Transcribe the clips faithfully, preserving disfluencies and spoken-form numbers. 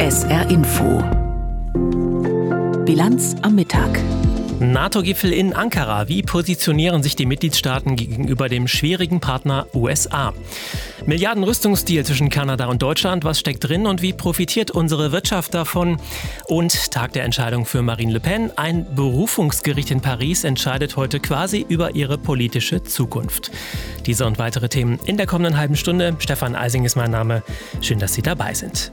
S R Info. Bilanz am Mittag. NATO-Gipfel in Ankara. Wie positionieren sich die Mitgliedstaaten gegenüber dem schwierigen Partner U S A? Milliarden-Rüstungsdeal zwischen Kanada und Deutschland. Was steckt drin und wie profitiert unsere Wirtschaft davon? Und Tag der Entscheidung für Marine Le Pen. Ein Berufungsgericht in Paris entscheidet heute quasi über ihre politische Zukunft. Diese und weitere Themen in der kommenden halben Stunde. Stefan Eising ist mein Name. Schön, dass Sie dabei sind.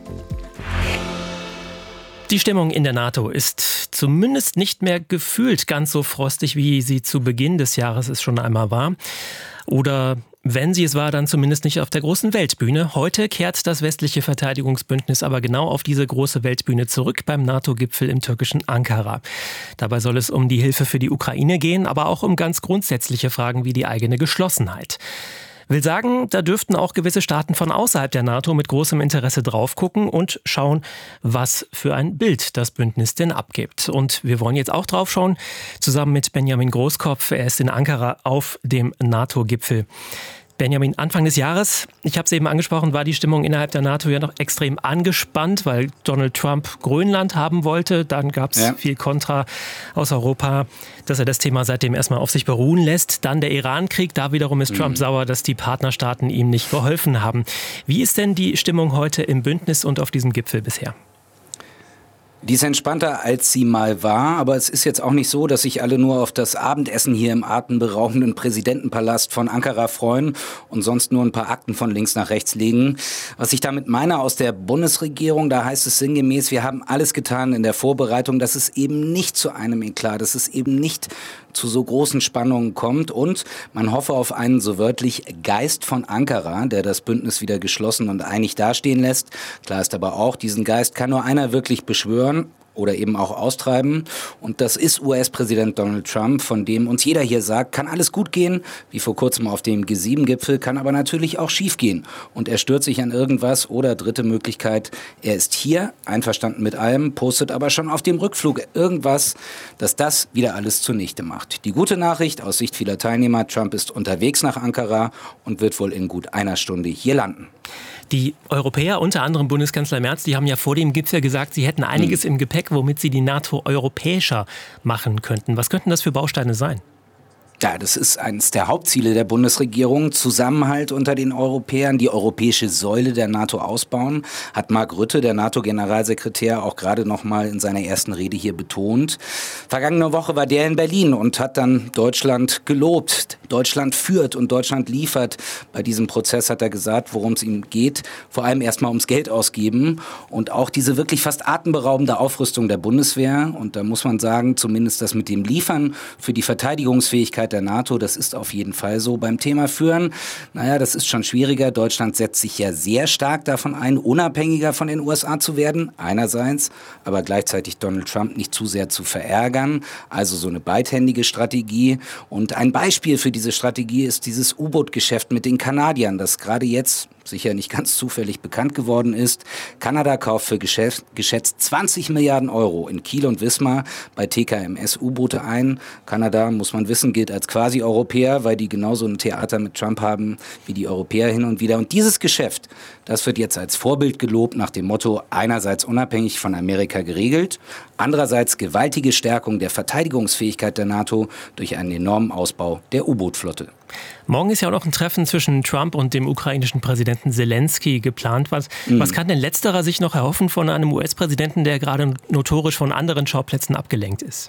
Die Stimmung in der NATO ist zumindest nicht mehr gefühlt ganz so frostig, wie sie zu Beginn des Jahres es schon einmal war. Oder wenn sie es war, dann zumindest nicht auf der großen Weltbühne. Heute kehrt das westliche Verteidigungsbündnis aber genau auf diese große Weltbühne zurück beim NATO-Gipfel im türkischen Ankara. Dabei soll es um die Hilfe für die Ukraine gehen, aber auch um ganz grundsätzliche Fragen wie die eigene Geschlossenheit. Will sagen, da dürften auch gewisse Staaten von außerhalb der NATO mit großem Interesse drauf gucken und schauen, was für ein Bild das Bündnis denn abgibt. Und wir wollen jetzt auch drauf schauen, zusammen mit Benjamin Großkopf. Er ist in Ankara auf dem NATO-Gipfel. Benjamin, Anfang des Jahres, ich habe es eben angesprochen, war die Stimmung innerhalb der NATO ja noch extrem angespannt, weil Donald Trump Grönland haben wollte. Dann gab es ja. viel Kontra aus Europa, dass er das Thema seitdem erstmal auf sich beruhen lässt. Dann der Iran-Krieg, da wiederum ist mhm. Trump sauer, dass die Partnerstaaten ihm nicht geholfen haben. Wie ist denn die Stimmung heute im Bündnis und auf diesem Gipfel bisher? Die ist entspannter, als sie mal war, aber es ist jetzt auch nicht so, dass sich alle nur auf das Abendessen hier im atemberaubenden Präsidentenpalast von Ankara freuen und sonst nur ein paar Akten von links nach rechts legen. Was ich damit meine aus der Bundesregierung, da heißt es sinngemäß, wir haben alles getan in der Vorbereitung, dass es eben nicht zu einem Eklat, dass es eben nicht zu so großen Spannungen kommt und man hoffe auf einen so wörtlich Geist von Ankara, der das Bündnis wieder geschlossen und einig dastehen lässt. Klar ist aber auch, diesen Geist kann nur einer wirklich beschwören oder eben auch austreiben. Und das ist U S-Präsident Donald Trump, von dem uns jeder hier sagt, kann alles gut gehen, wie vor kurzem auf dem G sieben Gipfel, kann aber natürlich auch schief gehen. Und er stört sich an irgendwas oder dritte Möglichkeit, er ist hier, einverstanden mit allem, postet aber schon auf dem Rückflug irgendwas, dass das wieder alles zunichte macht. Die gute Nachricht aus Sicht vieler Teilnehmer, Trump ist unterwegs nach Ankara und wird wohl in gut einer Stunde hier landen. Die Europäer, unter anderem Bundeskanzler Merz, die haben ja vor dem Gipfel gesagt, sie hätten einiges mhm. im Gepäck, womit sie die NATO europäischer machen könnten. Was könnten das für Bausteine sein? Ja, das ist eines der Hauptziele der Bundesregierung. Zusammenhalt unter den Europäern, die europäische Säule der NATO ausbauen, hat Mark Rutte, der NATO-Generalsekretär, auch gerade noch mal in seiner ersten Rede hier betont. Vergangene Woche war der in Berlin und hat dann Deutschland gelobt. Deutschland führt und Deutschland liefert. Bei diesem Prozess hat er gesagt, worum es ihm geht. Vor allem erstmal ums Geld ausgeben und auch diese wirklich fast atemberaubende Aufrüstung der Bundeswehr. Und da muss man sagen, zumindest das mit dem Liefern für die Verteidigungsfähigkeit der NATO, das ist auf jeden Fall so. Beim Thema Führen, naja, das ist schon schwieriger. Deutschland setzt sich ja sehr stark davon ein, unabhängiger von den U S A zu werden, einerseits, aber gleichzeitig Donald Trump nicht zu sehr zu verärgern. Also so eine beidhändige Strategie. Und ein Beispiel für diese Strategie ist dieses U-Boot-Geschäft mit den Kanadiern, das gerade jetzt sicher nicht ganz zufällig bekannt geworden ist. Kanada kauft für geschätzt, geschätzt zwanzig Milliarden Euro in Kiel und Wismar bei T K M S U-Boote ein. Kanada, muss man wissen, gilt als Quasi-Europäer, weil die genauso ein Theater mit Trump haben wie die Europäer hin und wieder. Und dieses Geschäft, das wird jetzt als Vorbild gelobt nach dem Motto, einerseits unabhängig von Amerika geregelt, andererseits gewaltige Stärkung der Verteidigungsfähigkeit der NATO durch einen enormen Ausbau der U-Boot-Flotte. Morgen ist ja auch noch ein Treffen zwischen Trump und dem ukrainischen Präsidenten Zelensky geplant. Was, mhm. was kann denn letzterer sich noch erhoffen von einem U S-Präsidenten, der gerade notorisch von anderen Schauplätzen abgelenkt ist?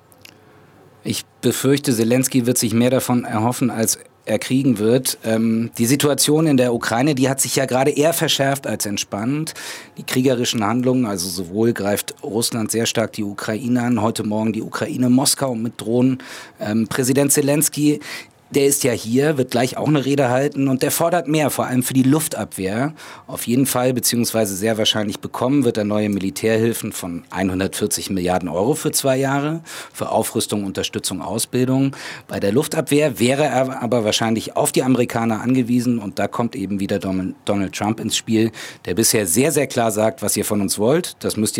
Ich befürchte, Zelensky wird sich mehr davon erhoffen, als er kriegen wird. Ähm, die Situation in der Ukraine, die hat sich ja gerade eher verschärft als entspannt. Die kriegerischen Handlungen, also sowohl greift Russland sehr stark die Ukraine an, heute Morgen die Ukraine Moskau mit Drohnen. Ähm, Präsident Zelensky, der ist ja hier, wird gleich auch eine Rede halten und der fordert mehr, vor allem für die Luftabwehr. Auf jeden Fall, beziehungsweise sehr wahrscheinlich bekommen, wird er neue Militärhilfen von hundertvierzig Milliarden Euro für zwei Jahre, für Aufrüstung, Unterstützung, Ausbildung. Bei der Luftabwehr wäre er aber wahrscheinlich auf die Amerikaner angewiesen und da kommt eben wieder Donald Trump ins Spiel, der bisher sehr, sehr klar sagt, was ihr von uns wollt, das müsst ihr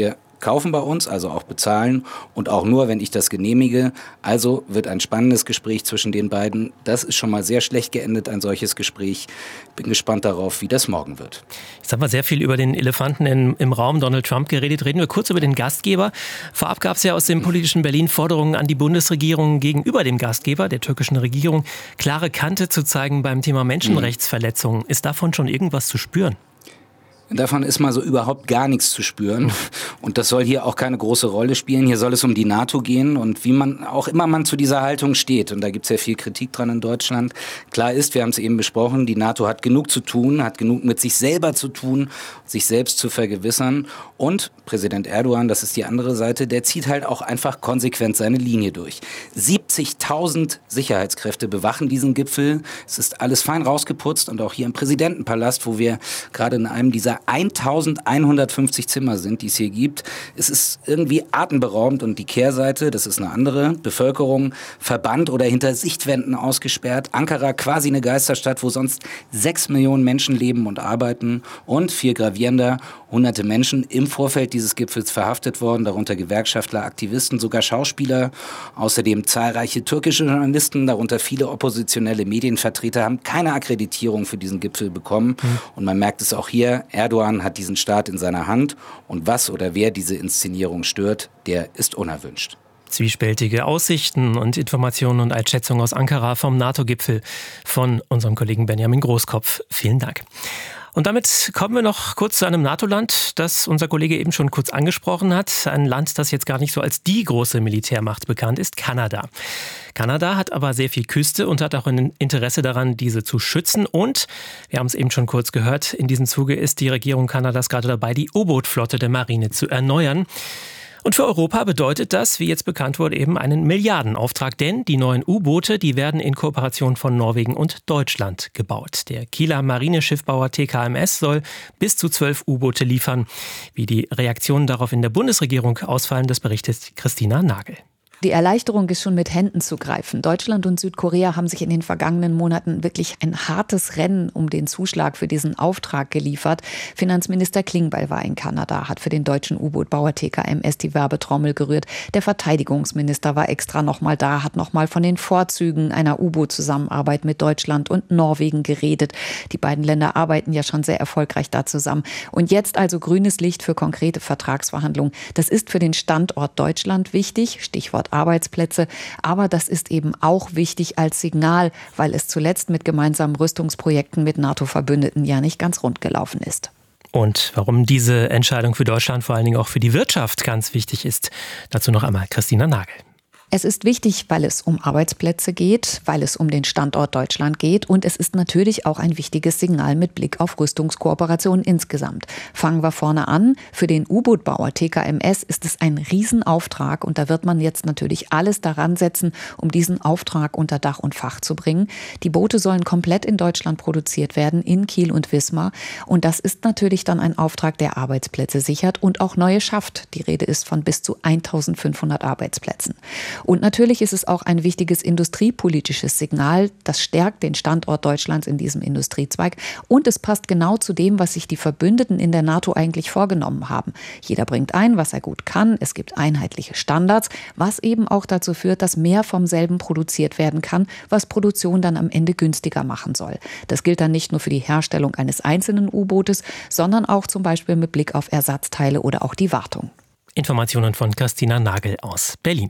kaufen bei uns, also auch bezahlen und auch nur, wenn ich das genehmige. Also wird ein spannendes Gespräch zwischen den beiden. Das ist schon mal sehr schlecht geendet, ein solches Gespräch. Bin gespannt darauf, wie das morgen wird. Jetzt haben wir sehr viel über den Elefanten in, im Raum Donald Trump geredet. Reden wir kurz über den Gastgeber. Vorab gab es ja aus dem politischen Berlin Forderungen an die Bundesregierung gegenüber dem Gastgeber, der türkischen Regierung, klare Kante zu zeigen beim Thema Menschenrechtsverletzungen. Mhm. Ist davon schon irgendwas zu spüren? Davon ist mal so überhaupt gar nichts zu spüren. Und das soll hier auch keine große Rolle spielen. Hier soll es um die NATO gehen und wie man auch immer man zu dieser Haltung steht. Und da gibt es ja viel Kritik dran in Deutschland. Klar ist, wir haben es eben besprochen, die NATO hat genug zu tun, hat genug mit sich selber zu tun, sich selbst zu vergewissern. Und Präsident Erdogan, das ist die andere Seite, der zieht halt auch einfach konsequent seine Linie durch. siebzigtausend Sicherheitskräfte bewachen diesen Gipfel. Es ist alles fein rausgeputzt und auch hier im Präsidentenpalast, wo wir gerade in einem dieser eintausendeinhundertfünfzig Zimmer sind, die es hier gibt. Es ist irgendwie atemberaubend und die Kehrseite, das ist eine andere, Bevölkerung verbannt oder hinter Sichtwänden ausgesperrt. Ankara quasi eine Geisterstadt, wo sonst sechs Millionen Menschen leben und arbeiten und viel gravierender, hunderte Menschen im Vorfeld dieses Gipfels verhaftet worden, darunter Gewerkschaftler, Aktivisten, sogar Schauspieler, außerdem zahlreiche türkische Journalisten, darunter viele oppositionelle Medienvertreter, haben keine Akkreditierung für diesen Gipfel bekommen. Mhm. Und man merkt es auch hier, Erdogan hat diesen Staat in seiner Hand und was oder wer diese Inszenierung stört, der ist unerwünscht. Zwiespältige Aussichten und Informationen und Einschätzungen aus Ankara vom NATO-Gipfel von unserem Kollegen Benjamin Großkopf. Vielen Dank. Und damit kommen wir noch kurz zu einem NATO-Land, das unser Kollege eben schon kurz angesprochen hat. Ein Land, das jetzt gar nicht so als die große Militärmacht bekannt ist, Kanada. Kanada hat aber sehr viel Küste und hat auch ein Interesse daran, diese zu schützen. Und, wir haben es eben schon kurz gehört, in diesem Zuge ist die Regierung Kanadas gerade dabei, die U-Boot-Flotte der Marine zu erneuern. Und für Europa bedeutet das, wie jetzt bekannt wurde, eben einen Milliardenauftrag. Denn die neuen U-Boote, die werden in Kooperation von Norwegen und Deutschland gebaut. Der Kieler Marineschiffbauer T K M S soll bis zu zwölf U-Boote liefern. Wie die Reaktionen darauf in der Bundesregierung ausfallen, das berichtet Christina Nagel. Die Erleichterung ist schon mit Händen zu greifen. Deutschland und Südkorea haben sich in den vergangenen Monaten wirklich ein hartes Rennen um den Zuschlag für diesen Auftrag geliefert. Finanzminister Klingbeil war in Kanada, hat für den deutschen U-Boot-Bauer T K M S die Werbetrommel gerührt. Der Verteidigungsminister war extra nochmal da, hat nochmal von den Vorzügen einer U-Boot-Zusammenarbeit mit Deutschland und Norwegen geredet. Die beiden Länder arbeiten ja schon sehr erfolgreich da zusammen. Und jetzt also grünes Licht für konkrete Vertragsverhandlungen. Das ist für den Standort Deutschland wichtig, Stichwort Arbeitsplätze. Aber das ist eben auch wichtig als Signal, weil es zuletzt mit gemeinsamen Rüstungsprojekten mit NATO-Verbündeten ja nicht ganz rund gelaufen ist. Und warum diese Entscheidung für Deutschland, vor allen Dingen auch für die Wirtschaft, ganz wichtig ist, dazu noch einmal Christina Nagel. Es ist wichtig, weil es um Arbeitsplätze geht, weil es um den Standort Deutschland geht und es ist natürlich auch ein wichtiges Signal mit Blick auf Rüstungskooperationen insgesamt. Fangen wir vorne an. Für den U-Boot-Bauer T K M S ist es ein Riesenauftrag und da wird man jetzt natürlich alles daran setzen, um diesen Auftrag unter Dach und Fach zu bringen. Die Boote sollen komplett in Deutschland produziert werden, in Kiel und Wismar und das ist natürlich dann ein Auftrag, der Arbeitsplätze sichert und auch neue schafft. Die Rede ist von bis zu eintausendfünfhundert Arbeitsplätzen. Und natürlich ist es auch ein wichtiges industriepolitisches Signal. Das stärkt den Standort Deutschlands in diesem Industriezweig. Und es passt genau zu dem, was sich die Verbündeten in der NATO eigentlich vorgenommen haben. Jeder bringt ein, was er gut kann. Es gibt einheitliche Standards, was eben auch dazu führt, dass mehr vom selben produziert werden kann, was Produktion dann am Ende günstiger machen soll. Das gilt dann nicht nur für die Herstellung eines einzelnen U-Bootes, sondern auch zum Beispiel mit Blick auf Ersatzteile oder auch die Wartung. Informationen von Christina Nagel aus Berlin.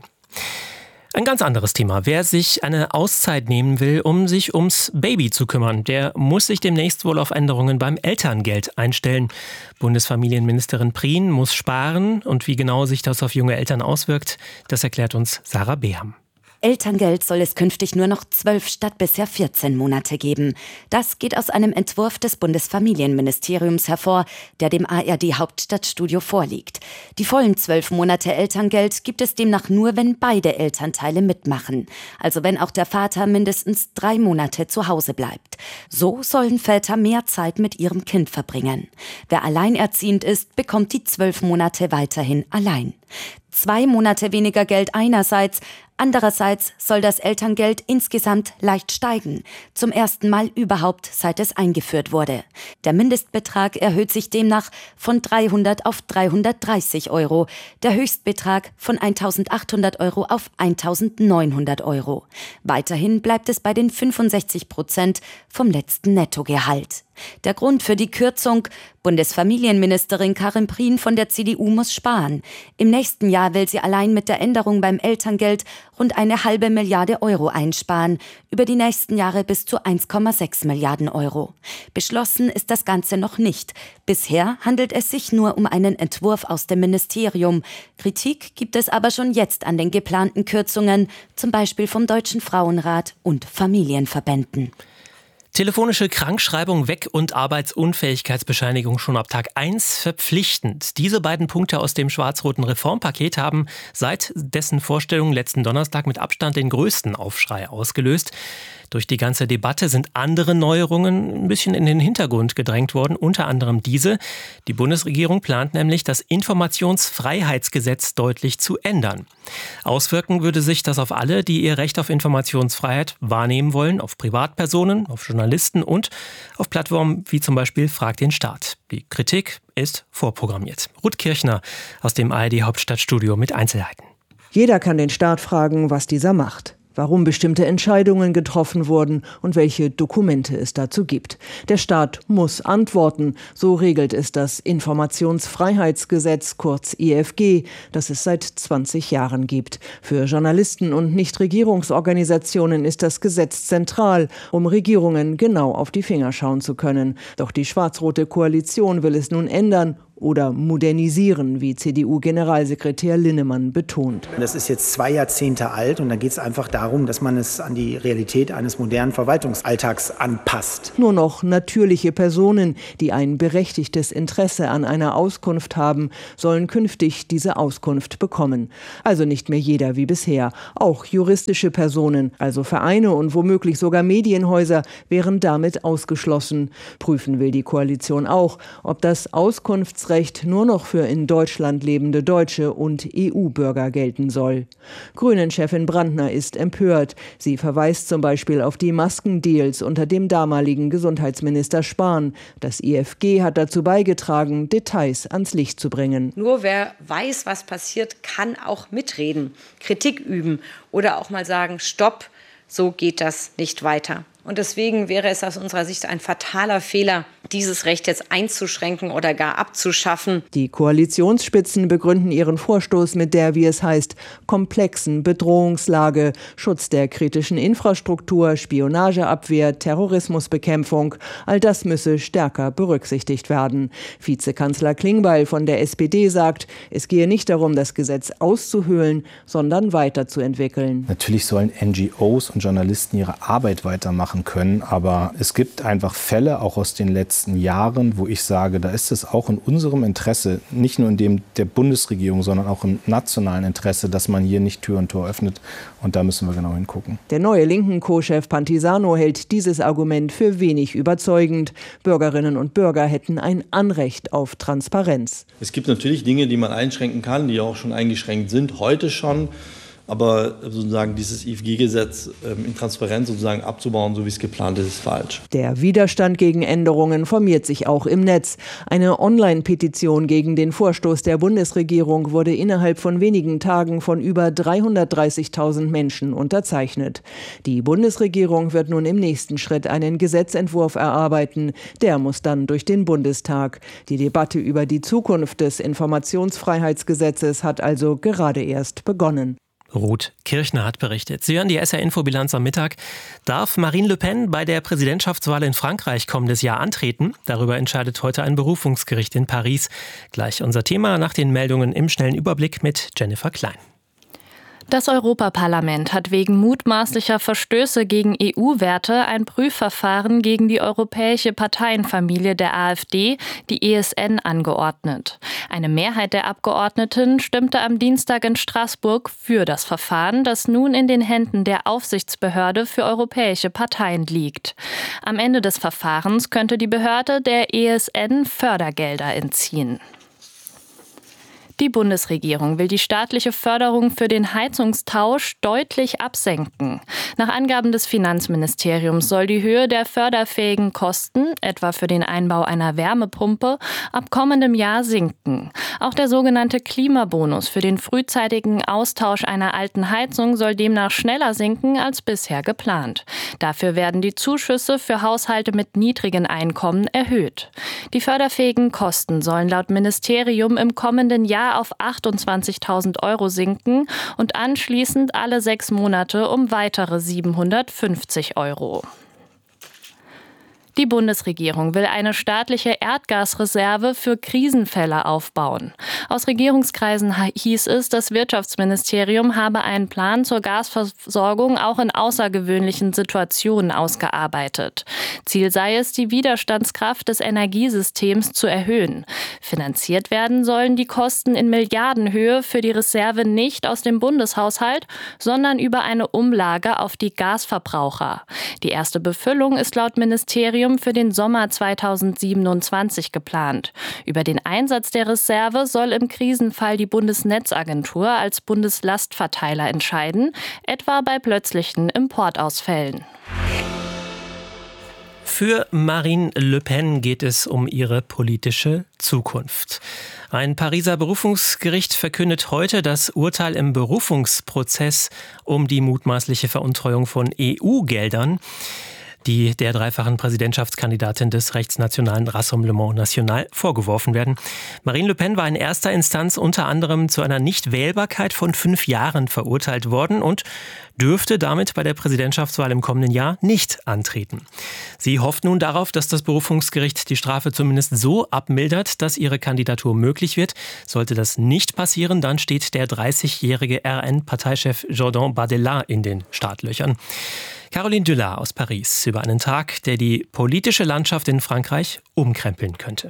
Ein ganz anderes Thema. Wer sich eine Auszeit nehmen will, um sich ums Baby zu kümmern, der muss sich demnächst wohl auf Änderungen beim Elterngeld einstellen. Bundesfamilienministerin Prien muss sparen und wie genau sich das auf junge Eltern auswirkt, das erklärt uns Sarah Beham. Elterngeld soll es künftig nur noch zwölf statt bisher vierzehn Monate geben. Das geht aus einem Entwurf des Bundesfamilienministeriums hervor, der dem A R D-Hauptstadtstudio vorliegt. Die vollen zwölf Monate Elterngeld gibt es demnach nur, wenn beide Elternteile mitmachen. Also wenn auch der Vater mindestens drei Monate zu Hause bleibt. So sollen Väter mehr Zeit mit ihrem Kind verbringen. Wer alleinerziehend ist, bekommt die zwölf Monate weiterhin allein. Zwei Monate weniger Geld einerseits, Andererseits soll das Elterngeld insgesamt leicht steigen, zum ersten Mal überhaupt, seit es eingeführt wurde. Der Mindestbetrag erhöht sich demnach von dreihundert auf dreihundertdreißig Euro, der Höchstbetrag von eintausendachthundert Euro auf eintausendneunhundert Euro. Weiterhin bleibt es bei den fünfundsechzig Prozent vom letzten Nettogehalt. Der Grund für die Kürzung: Bundesfamilienministerin Karin Prien von der C D U muss sparen. Im nächsten Jahr will sie allein mit der Änderung beim Elterngeld rund eine halbe Milliarde Euro einsparen, über die nächsten Jahre bis zu eins Komma sechs Milliarden Euro. Beschlossen ist das Ganze noch nicht. Bisher handelt es sich nur um einen Entwurf aus dem Ministerium. Kritik gibt es aber schon jetzt an den geplanten Kürzungen, zum Beispiel vom Deutschen Frauenrat und Familienverbänden. Telefonische Krankschreibung weg und Arbeitsunfähigkeitsbescheinigung schon ab Tag eins verpflichtend. Diese beiden Punkte aus dem schwarz-roten Reformpaket haben seit dessen Vorstellung letzten Donnerstag mit Abstand den größten Aufschrei ausgelöst. Durch die ganze Debatte sind andere Neuerungen ein bisschen in den Hintergrund gedrängt worden, unter anderem diese. Die Bundesregierung plant nämlich, das Informationsfreiheitsgesetz deutlich zu ändern. Auswirken würde sich das auf alle, die ihr Recht auf Informationsfreiheit wahrnehmen wollen, auf Privatpersonen, auf Journalisten und auf Plattformen wie zum Beispiel Frag den Staat. Die Kritik ist vorprogrammiert. Ruth Kirchner aus dem A R D-Hauptstadtstudio mit Einzelheiten. Jeder kann den Staat fragen, was dieser macht, warum bestimmte Entscheidungen getroffen wurden und welche Dokumente es dazu gibt. Der Staat muss antworten, so regelt es das Informationsfreiheitsgesetz, kurz I F G, das es seit zwanzig Jahren gibt. Für Journalisten und Nichtregierungsorganisationen ist das Gesetz zentral, um Regierungen genau auf die Finger schauen zu können. Doch die schwarz-rote Koalition will es nun ändern oder modernisieren, wie C D U-Generalsekretär Linnemann betont. Das ist jetzt zwei Jahrzehnte alt und da geht es einfach darum, dass man es an die Realität eines modernen Verwaltungsalltags anpasst. Nur noch natürliche Personen, die ein berechtigtes Interesse an einer Auskunft haben, sollen künftig diese Auskunft bekommen. Also nicht mehr jeder wie bisher. Auch juristische Personen, also Vereine und womöglich sogar Medienhäuser, wären damit ausgeschlossen. Prüfen will die Koalition auch, ob das Auskunftsrecht nur noch für in Deutschland lebende Deutsche und E U-Bürger gelten soll. Grünen-Chefin Brandner ist empört. Sie verweist zum Beispiel auf die Maskendeals unter dem damaligen Gesundheitsminister Spahn. Das I F G hat dazu beigetragen, Details ans Licht zu bringen. Nur wer weiß, was passiert, kann auch mitreden, Kritik üben oder auch mal sagen, stopp, so geht das nicht weiter. Und deswegen wäre es aus unserer Sicht ein fataler Fehler, dieses Recht jetzt einzuschränken oder gar abzuschaffen. Die Koalitionsspitzen begründen ihren Vorstoß mit der, wie es heißt, komplexen Bedrohungslage, Schutz der kritischen Infrastruktur, Spionageabwehr, Terrorismusbekämpfung. All das müsse stärker berücksichtigt werden. Vizekanzler Klingbeil von der S P D sagt, es gehe nicht darum, das Gesetz auszuhöhlen, sondern weiterzuentwickeln. Natürlich sollen N G Os und Journalisten ihre Arbeit weitermachen können, aber es gibt einfach Fälle, auch aus den letzten Jahren, wo ich sage, da ist es auch in unserem Interesse, nicht nur in dem der Bundesregierung, sondern auch im nationalen Interesse, dass man hier nicht Tür und Tor öffnet. Und da müssen wir genau hingucken. Der neue linken Co-Chef Pantisano hält dieses Argument für wenig überzeugend. Bürgerinnen und Bürger hätten ein Anrecht auf Transparenz. Es gibt natürlich Dinge, die man einschränken kann, die auch schon eingeschränkt sind, heute schon. Aber sozusagen dieses I F G-Gesetz ähm, in Transparenz sozusagen abzubauen, so wie es geplant ist, ist falsch. Der Widerstand gegen Änderungen formiert sich auch im Netz. Eine Online-Petition gegen den Vorstoß der Bundesregierung wurde innerhalb von wenigen Tagen von über dreihundertdreißigtausend Menschen unterzeichnet. Die Bundesregierung wird nun im nächsten Schritt einen Gesetzentwurf erarbeiten. Der muss dann durch den Bundestag. Die Debatte über die Zukunft des Informationsfreiheitsgesetzes hat also gerade erst begonnen. Ruth Kirchner hat berichtet. Sie hören die S R-Info-Bilanz am Mittag. Darf Marine Le Pen bei der Präsidentschaftswahl in Frankreich kommendes Jahr antreten? Darüber entscheidet heute ein Berufungsgericht in Paris. Gleich unser Thema nach den Meldungen im schnellen Überblick mit Jennifer Klein. Das Europaparlament hat wegen mutmaßlicher Verstöße gegen E U-Werte ein Prüfverfahren gegen die europäische Parteienfamilie der AfD, die E S N, angeordnet. Eine Mehrheit der Abgeordneten stimmte am Dienstag in Straßburg für das Verfahren, das nun in den Händen der Aufsichtsbehörde für europäische Parteien liegt. Am Ende des Verfahrens könnte die Behörde der E S N Fördergelder entziehen. Die Bundesregierung will die staatliche Förderung für den Heizungstausch deutlich absenken. Nach Angaben des Finanzministeriums soll die Höhe der förderfähigen Kosten, etwa für den Einbau einer Wärmepumpe, ab kommendem Jahr sinken. Auch der sogenannte Klimabonus für den frühzeitigen Austausch einer alten Heizung soll demnach schneller sinken als bisher geplant. Dafür werden die Zuschüsse für Haushalte mit niedrigen Einkommen erhöht. Die förderfähigen Kosten sollen laut Ministerium im kommenden Jahr auf achtundzwanzigtausend Euro sinken und anschließend alle sechs Monate um weitere siebenhundertfünfzig Euro. Die Bundesregierung will eine staatliche Erdgasreserve für Krisenfälle aufbauen. Aus Regierungskreisen hieß es, das Wirtschaftsministerium habe einen Plan zur Gasversorgung auch in außergewöhnlichen Situationen ausgearbeitet. Ziel sei es, die Widerstandskraft des Energiesystems zu erhöhen. Finanziert werden sollen die Kosten in Milliardenhöhe für die Reserve nicht aus dem Bundeshaushalt, sondern über eine Umlage auf die Gasverbraucher. Die erste Befüllung ist laut Ministerium für den Sommer zweitausendsiebenundzwanzig geplant. Über den Einsatz der Reserve soll im Krisenfall die Bundesnetzagentur als Bundeslastverteiler entscheiden, etwa bei plötzlichen Importausfällen. Für Marine Le Pen geht es um ihre politische Zukunft. Ein Pariser Berufungsgericht verkündet heute das Urteil im Berufungsprozess um die mutmaßliche Veruntreuung von E U-Geldern, die der dreifachen Präsidentschaftskandidatin des rechtsnationalen Rassemblement National vorgeworfen werden. Marine Le Pen war in erster Instanz unter anderem zu einer Nichtwählbarkeit von fünf Jahren verurteilt worden und dürfte damit bei der Präsidentschaftswahl im kommenden Jahr nicht antreten. Sie hofft nun darauf, dass das Berufungsgericht die Strafe zumindest so abmildert, dass ihre Kandidatur möglich wird. Sollte das nicht passieren, dann steht der dreißigjährige R N-Parteichef Jordan Bardella in den Startlöchern. Caroline Dulard aus Paris über einen Tag, der die politische Landschaft in Frankreich umkrempeln könnte.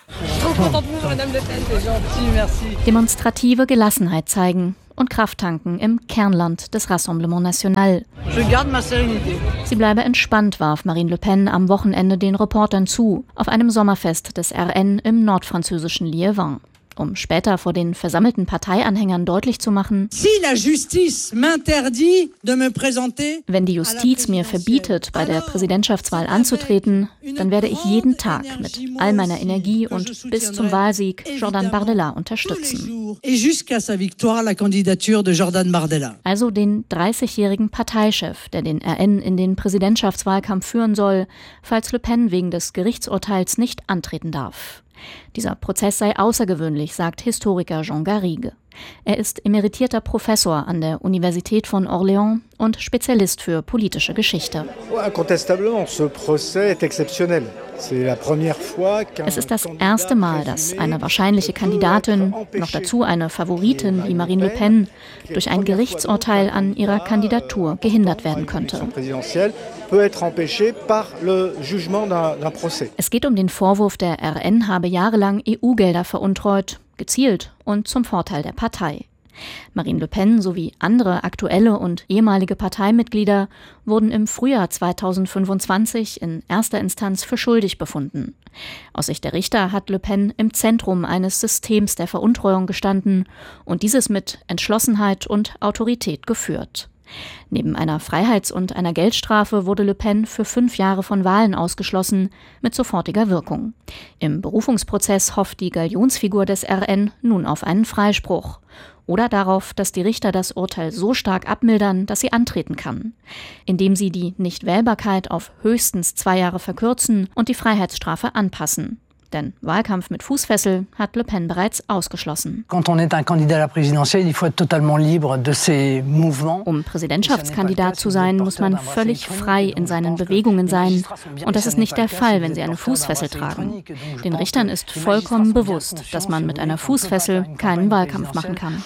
Demonstrative Gelassenheit zeigen und Kraft tanken im Kernland des Rassemblement National. Sie bleibe entspannt, warf Marine Le Pen am Wochenende den Reportern zu, auf einem Sommerfest des R N im nordfranzösischen Liévin. Um später vor den versammelten Parteianhängern deutlich zu machen, wenn die Justiz mir verbietet, bei der Präsidentschaftswahl anzutreten, dann werde ich jeden Tag mit all meiner Energie und bis zum Wahlsieg Jordan Bardella unterstützen. Also den dreißigjährigen Parteichef, der den R N in den Präsidentschaftswahlkampf führen soll, falls Le Pen wegen des Gerichtsurteils nicht antreten darf. Dieser Prozess sei außergewöhnlich, sagt Historiker Jean Garrigue. Er ist emeritierter Professor an der Universität von Orléans und Spezialist für politische Geschichte. Es ist das erste Mal, dass eine wahrscheinliche Kandidatin, noch dazu eine Favoritin wie Marine Le Pen, durch ein Gerichtsurteil an ihrer Kandidatur gehindert werden könnte. Es geht um den Vorwurf, der R N habe jahrelang E U-Gelder veruntreut, gezielt und zum Vorteil der Partei. Marine Le Pen sowie andere aktuelle und ehemalige Parteimitglieder wurden im Frühjahr zweitausendfünfundzwanzig in erster Instanz für schuldig befunden. Aus Sicht der Richter hat Le Pen im Zentrum eines Systems der Veruntreuung gestanden und dieses mit Entschlossenheit und Autorität geführt. Neben einer Freiheits- und einer Geldstrafe wurde Le Pen für fünf Jahre von Wahlen ausgeschlossen, mit sofortiger Wirkung. Im Berufungsprozess hofft die Galionsfigur des R N nun auf einen Freispruch oder darauf, dass die Richter das Urteil so stark abmildern, dass sie antreten kann, indem sie die Nichtwählbarkeit auf höchstens zwei Jahre verkürzen und die Freiheitsstrafe anpassen. Denn Wahlkampf mit Fußfessel hat Le Pen bereits ausgeschlossen. Um Präsidentschaftskandidat zu sein, muss man völlig frei in seinen Bewegungen sein. Und das ist nicht der Fall, wenn sie eine Fußfessel tragen. Den Richtern ist vollkommen bewusst, dass man mit einer Fußfessel keinen Wahlkampf machen kann.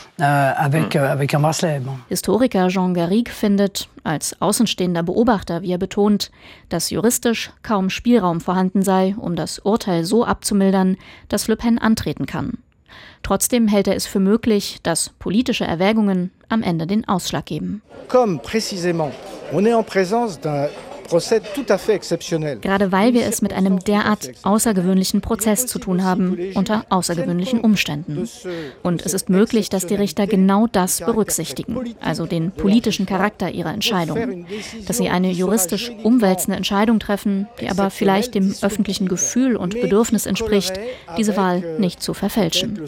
Historiker Jean Garrigue findet, als außenstehender Beobachter, wie er betont, dass juristisch kaum Spielraum vorhanden sei, um das Urteil so abzumildern, dass Le Pen antreten kann. Trotzdem hält er es für möglich, dass politische Erwägungen am Ende den Ausschlag geben. Comme précisément, on est en présence d'un Gerade weil wir es mit einem derart außergewöhnlichen Prozess zu tun haben, unter außergewöhnlichen Umständen. Und es ist möglich, dass die Richter genau das berücksichtigen, also den politischen Charakter ihrer Entscheidung. Dass sie eine juristisch umwälzende Entscheidung treffen, die aber vielleicht dem öffentlichen Gefühl und Bedürfnis entspricht, diese Wahl nicht zu verfälschen.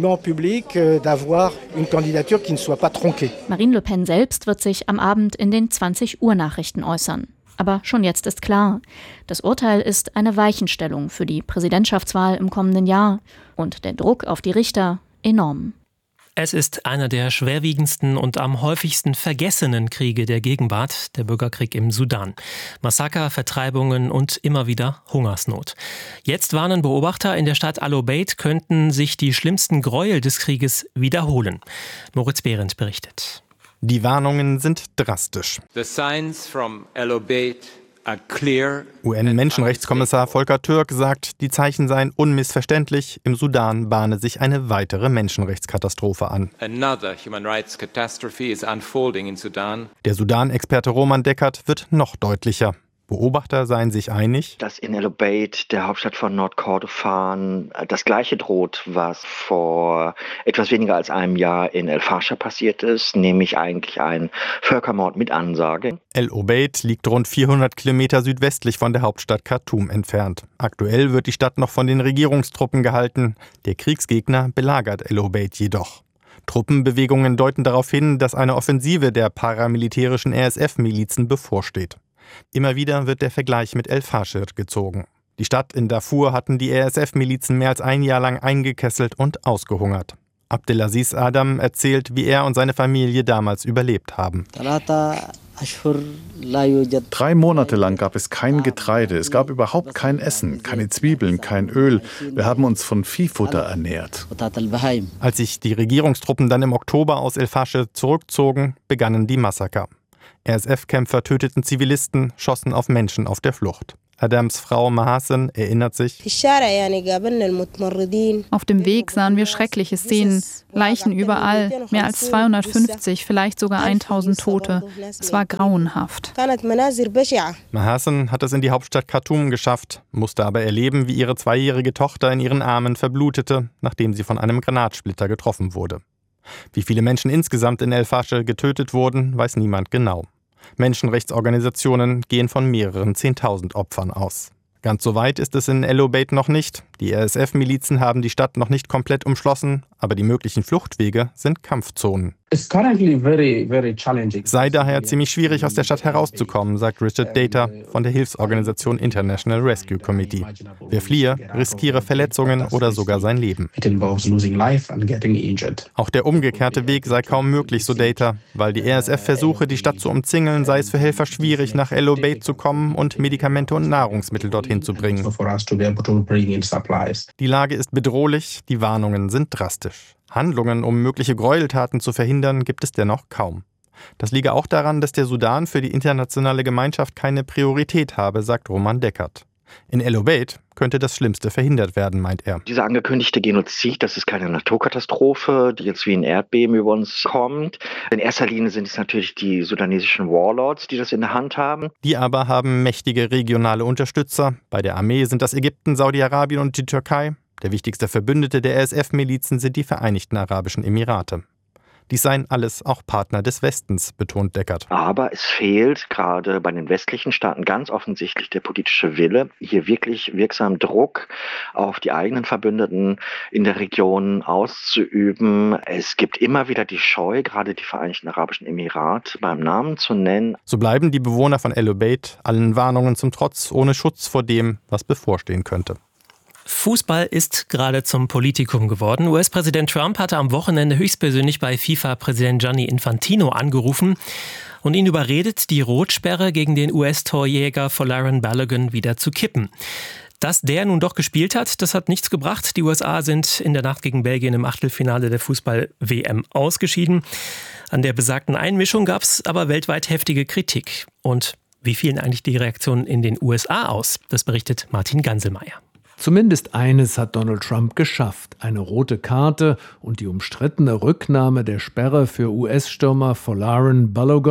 Marine Le Pen selbst wird sich am Abend in den zwanzig Uhr Nachrichten äußern. Aber schon jetzt ist klar, das Urteil ist eine Weichenstellung für die Präsidentschaftswahl im kommenden Jahr und der Druck auf die Richter enorm. Es ist einer der schwerwiegendsten und am häufigsten vergessenen Kriege der Gegenwart, der Bürgerkrieg im Sudan. Massaker, Vertreibungen und immer wieder Hungersnot. Jetzt warnen Beobachter, in der Stadt Al-Obeid könnten sich die schlimmsten Gräuel des Krieges wiederholen. Moritz Behrendt berichtet. Die Warnungen sind drastisch. The signs from Al-Obeid are clear. U N-Menschenrechtskommissar Volker Türk sagt, die Zeichen seien unmissverständlich. Im Sudan bahne sich eine weitere Menschenrechtskatastrophe an. Another human rights catastrophe is unfolding in Sudan. Der Sudan-Experte Roman Deckert wird noch deutlicher. Beobachter seien sich einig, dass in Al-Obeid, der Hauptstadt von Nordkordofan, das Gleiche droht, was vor etwas weniger als einem Jahr in El-Fasher passiert ist, nämlich eigentlich ein Völkermord mit Ansage. Al-Obeid liegt rund vierhundert Kilometer südwestlich von der Hauptstadt Khartoum entfernt. Aktuell wird die Stadt noch von den Regierungstruppen gehalten. Der Kriegsgegner belagert Al-Obeid jedoch. Truppenbewegungen deuten darauf hin, dass eine Offensive der paramilitärischen R S F-Milizen bevorsteht. Immer wieder wird der Vergleich mit El-Fasher gezogen. Die Stadt in Darfur hatten die R S F-Milizen mehr als ein Jahr lang eingekesselt und ausgehungert. Abdelaziz Adam erzählt, wie er und seine Familie damals überlebt haben. Drei Monate lang gab es kein Getreide, es gab überhaupt kein Essen, keine Zwiebeln, kein Öl. Wir haben uns von Viehfutter ernährt. Als sich die Regierungstruppen dann im Oktober aus El-Fasher zurückzogen, begannen die Massaker. R S F-Kämpfer töteten Zivilisten, schossen auf Menschen auf der Flucht. Adams Frau Mahasen erinnert sich: Auf dem Weg sahen wir schreckliche Szenen, Leichen überall, mehr als zweihundertfünfzig, vielleicht sogar tausend Tote. Es war grauenhaft. Mahasen hat es in die Hauptstadt Khartoum geschafft, musste aber erleben, wie ihre zweijährige Tochter in ihren Armen verblutete, nachdem sie von einem Granatsplitter getroffen wurde. Wie viele Menschen insgesamt in El-Fasher getötet wurden, weiß niemand genau. Menschenrechtsorganisationen gehen von mehreren Zehntausend Opfern aus. Ganz so weit ist es in Al-Obeid noch nicht. Die R S F-Milizen haben die Stadt noch nicht komplett umschlossen, aber die möglichen Fluchtwege sind Kampfzonen. Es sei daher ziemlich schwierig, aus der Stadt herauszukommen, sagt Richard Data von der Hilfsorganisation International Rescue Committee. Wer fliehe, riskiere Verletzungen oder sogar sein Leben. Auch der umgekehrte Weg sei kaum möglich, so Data, weil die R S F versuche, die Stadt zu umzingeln, sei es für Helfer schwierig, nach Al-Obeid zu kommen und Medikamente und Nahrungsmittel dorthin zu bringen. Die Lage ist bedrohlich, die Warnungen sind drastisch. Handlungen, um mögliche Gräueltaten zu verhindern, gibt es dennoch kaum. Das liege auch daran, dass der Sudan für die internationale Gemeinschaft keine Priorität habe, sagt Roman Deckert. In Al-Obeid könnte das Schlimmste verhindert werden, meint er. Dieser angekündigte Genozid, das ist keine Naturkatastrophe, die jetzt wie ein Erdbeben über uns kommt. In erster Linie sind es natürlich die sudanesischen Warlords, die das in der Hand haben. Die aber haben mächtige regionale Unterstützer. Bei der Armee sind das Ägypten, Saudi-Arabien und die Türkei. Der wichtigste Verbündete der R S F-Milizen sind die Vereinigten Arabischen Emirate. Dies seien alles auch Partner des Westens, betont Deckert. Aber es fehlt gerade bei den westlichen Staaten ganz offensichtlich der politische Wille, hier wirklich wirksam Druck auf die eigenen Verbündeten in der Region auszuüben. Es gibt immer wieder die Scheu, gerade die Vereinigten Arabischen Emirate beim Namen zu nennen. So bleiben die Bewohner von Al-Obeid allen Warnungen zum Trotz ohne Schutz vor dem, was bevorstehen könnte. Fußball ist gerade zum Politikum geworden. U S-Präsident Trump hatte am Wochenende höchstpersönlich bei FIFA-Präsident Gianni Infantino angerufen und ihn überredet, die Rotsperre gegen den U S-Torjäger Folarin Balogun wieder zu kippen. Dass der nun doch gespielt hat, das hat nichts gebracht. Die U S A sind in der Nacht gegen Belgien im Achtelfinale der Fußball-W M ausgeschieden. An der besagten Einmischung gab es aber weltweit heftige Kritik. Und wie fielen eigentlich die Reaktionen in den U S A aus? Das berichtet Martin Ganselmeier. Zumindest eines hat Donald Trump geschafft. Eine rote Karte und die umstrittene Rücknahme der Sperre für U S-Stürmer Folarin Balogun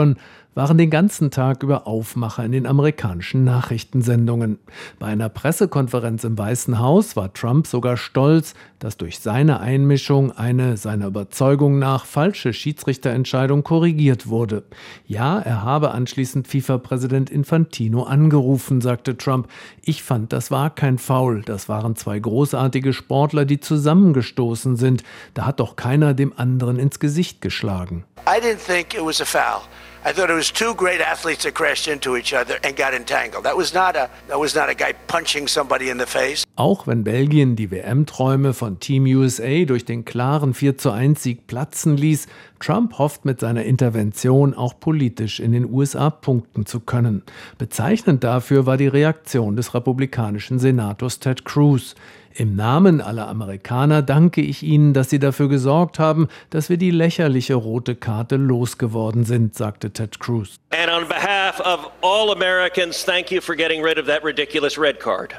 waren den ganzen Tag über Aufmacher in den amerikanischen Nachrichtensendungen. Bei einer Pressekonferenz im Weißen Haus war Trump sogar stolz, dass durch seine Einmischung eine seiner Überzeugung nach falsche Schiedsrichterentscheidung korrigiert wurde. Ja, er habe anschließend FIFA-Präsident Infantino angerufen, sagte Trump. Ich fand, das war kein Foul. Das waren zwei großartige Sportler, die zusammengestoßen sind. Da hat doch keiner dem anderen ins Gesicht geschlagen. I didn't think it was a foul. I thought it was two great athletes that crashed into each other and got entangled. That was not a that was not a guy punching somebody in the face. Auch wenn Belgien die W M-Träume von Team U S A durch den klaren vier zu eins Sieg platzen ließ, Trump hofft mit seiner Intervention auch politisch in den U S A punkten zu können. Bezeichnend dafür war die Reaktion des republikanischen Senators Ted Cruz. Im Namen aller Amerikaner danke ich Ihnen, dass Sie dafür gesorgt haben, dass wir die lächerliche rote Karte losgeworden sind, sagte Ted Cruz. And on behalf of all Americans, thank you for getting rid of that ridiculous red card.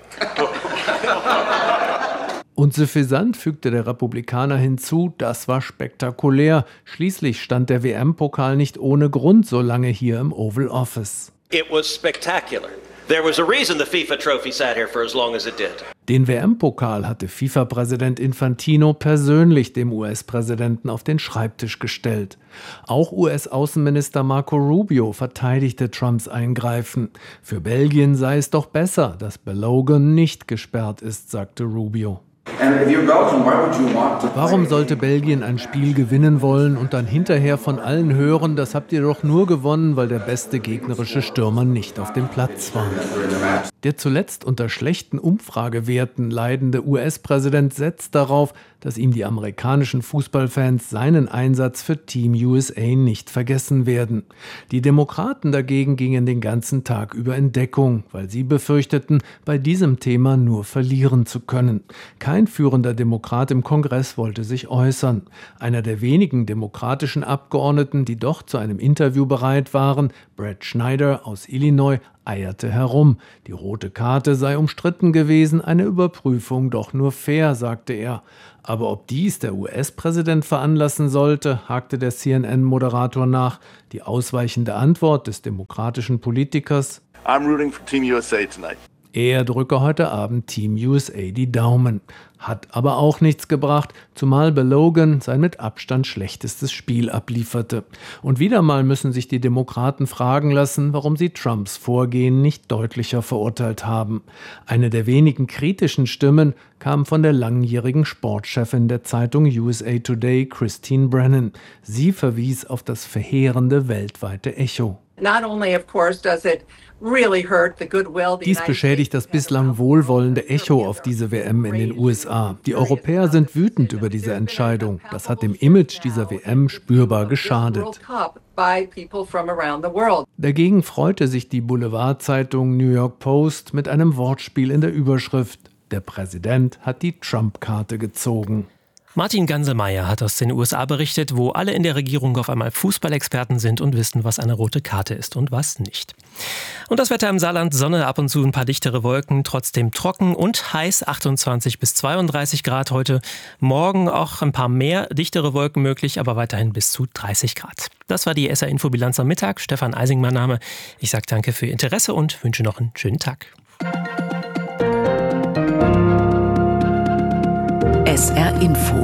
Und suffisant fügte der Republikaner hinzu, das war spektakulär. Schließlich stand der W M-Pokal nicht ohne Grund so lange hier im Oval Office. It was spectacular. There was a reason the FIFA trophy sat here for as long as it did. Den W M-Pokal hatte FIFA-Präsident Infantino persönlich dem U S-Präsidenten auf den Schreibtisch gestellt. Auch U S-Außenminister Marco Rubio verteidigte Trumps Eingreifen. Für Belgien sei es doch besser, dass Belogan nicht gesperrt ist, sagte Rubio. Warum sollte Belgien ein Spiel gewinnen wollen und dann hinterher von allen hören, das habt ihr doch nur gewonnen, weil der beste gegnerische Stürmer nicht auf dem Platz war? Der zuletzt unter schlechten Umfragewerten leidende U S-Präsident setzt darauf, dass ihm die amerikanischen Fußballfans seinen Einsatz für Team U S A nicht vergessen werden. Die Demokraten dagegen gingen den ganzen Tag über in Deckung, weil sie befürchteten, bei diesem Thema nur verlieren zu können. Kein führender Demokrat im Kongress wollte sich äußern. Einer der wenigen demokratischen Abgeordneten, die doch zu einem Interview bereit waren, Brad Schneider aus Illinois, eierte herum. Die rote Karte sei umstritten gewesen, eine Überprüfung doch nur fair, sagte er. Aber ob dies der U S-Präsident veranlassen sollte, hakte der C N N-Moderator nach. Die ausweichende Antwort des demokratischen Politikers: I'm rooting for Team U S A tonight. Er drücke heute Abend Team U S A die Daumen. Hat aber auch nichts gebracht, zumal Belogan sein mit Abstand schlechtestes Spiel ablieferte. Und wieder mal müssen sich die Demokraten fragen lassen, warum sie Trumps Vorgehen nicht deutlicher verurteilt haben. Eine der wenigen kritischen Stimmen kam von der langjährigen Sportchefin der Zeitung U S A Today, Christine Brennan. Sie verwies auf das verheerende weltweite Echo. Not only, of course, does it really hurt the goodwill. Dies beschädigt das bislang wohlwollende Echo auf diese W M in den U S A. Die Europäer sind wütend über diese Entscheidung. Das hat dem Image dieser W M spürbar geschadet. Dagegen freute sich die Boulevardzeitung New York Post mit einem Wortspiel in der Überschrift: Der Präsident hat die Trump-Karte gezogen. Martin Ganselmeier hat aus den U S A berichtet, wo alle in der Regierung auf einmal Fußballexperten sind und wissen, was eine rote Karte ist und was nicht. Und das Wetter im Saarland: Sonne, ab und zu ein paar dichtere Wolken, trotzdem trocken und heiß, achtundzwanzig bis zweiunddreißig Grad heute. Morgen auch ein paar mehr dichtere Wolken möglich, aber weiterhin bis zu dreißig Grad. Das war die S R-Infobilanz am Mittag. Stefan Eising mein Name. Ich sage danke für Ihr Interesse und wünsche noch einen schönen Tag. S R Info.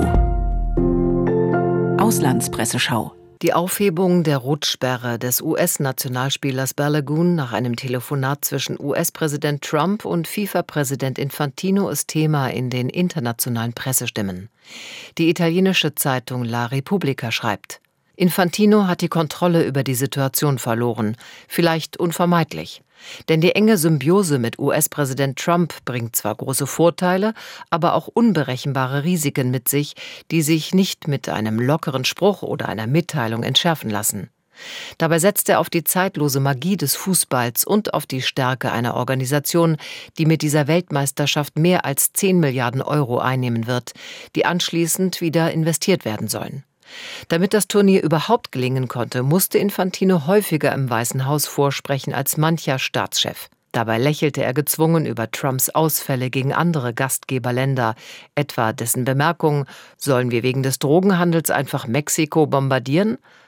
Auslandspresseschau. Die Aufhebung der Rotsperre des U S-Nationalspielers Balogun nach einem Telefonat zwischen U S-Präsident Trump und FIFA-Präsident Infantino ist Thema in den internationalen Pressestimmen. Die italienische Zeitung La Repubblica schreibt: Infantino hat die Kontrolle über die Situation verloren, vielleicht unvermeidlich. Denn die enge Symbiose mit U S-Präsident Trump bringt zwar große Vorteile, aber auch unberechenbare Risiken mit sich, die sich nicht mit einem lockeren Spruch oder einer Mitteilung entschärfen lassen. Dabei setzt er auf die zeitlose Magie des Fußballs und auf die Stärke einer Organisation, die mit dieser Weltmeisterschaft mehr als zehn Milliarden Euro einnehmen wird, die anschließend wieder investiert werden sollen. Damit das Turnier überhaupt gelingen konnte, musste Infantino häufiger im Weißen Haus vorsprechen als mancher Staatschef. Dabei lächelte er gezwungen über Trumps Ausfälle gegen andere Gastgeberländer, etwa dessen Bemerkung: Sollen wir wegen des Drogenhandels einfach Mexiko bombardieren?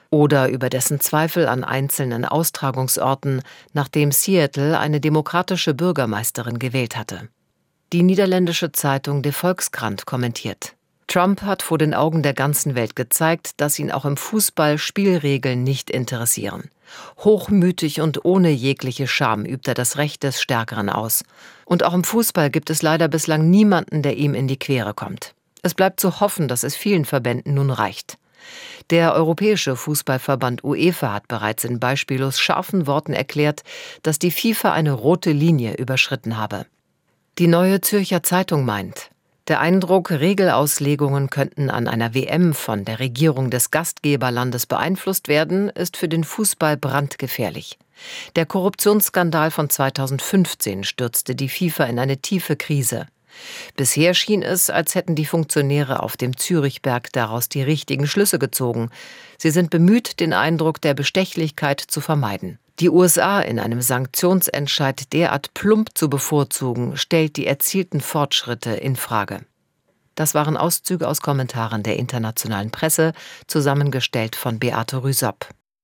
Oder über dessen Zweifel an einzelnen Austragungsorten, nachdem Seattle eine demokratische Bürgermeisterin gewählt hatte. Die niederländische Zeitung De Volkskrant kommentiert: Trump hat vor den Augen der ganzen Welt gezeigt, dass ihn auch im Fußball Spielregeln nicht interessieren. Hochmütig und ohne jegliche Scham übt er das Recht des Stärkeren aus. Und auch im Fußball gibt es leider bislang niemanden, der ihm in die Quere kommt. Es bleibt zu hoffen, dass es vielen Verbänden nun reicht. Der Europäische Fußballverband UEFA hat bereits in beispiellos scharfen Worten erklärt, dass die FIFA eine rote Linie überschritten habe. Die Neue Zürcher Zeitung meint: Der Eindruck, Regelauslegungen könnten an einer W M von der Regierung des Gastgeberlandes beeinflusst werden, ist für den Fußball brandgefährlich. Der Korruptionsskandal von zweitausendfünfzehn stürzte die FIFA in eine tiefe Krise. Bisher schien es, als hätten die Funktionäre auf dem Zürichberg daraus die richtigen Schlüsse gezogen. Sie sind bemüht, den Eindruck der Bestechlichkeit zu vermeiden. Die U S A in einem Sanktionsentscheid derart plump zu bevorzugen, stellt die erzielten Fortschritte in Frage. Das waren Auszüge aus Kommentaren der internationalen Presse, zusammengestellt von Beate Rüsop.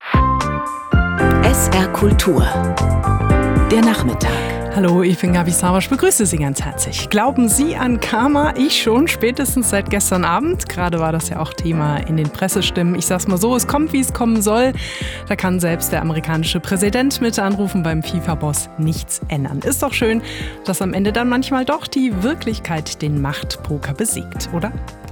S R Kultur. Der Nachmittag. Hallo, ich bin Gabi Savasch, begrüße Sie ganz herzlich. Glauben Sie an Karma? Ich schon, spätestens seit gestern Abend. Gerade war das ja auch Thema in den Pressestimmen. Ich sag's mal so, es kommt, wie es kommen soll. Da kann selbst der amerikanische Präsident mit anrufen, beim FIFA-Boss nichts ändern. Ist doch schön, dass am Ende dann manchmal doch die Wirklichkeit den Machtpoker besiegt, oder?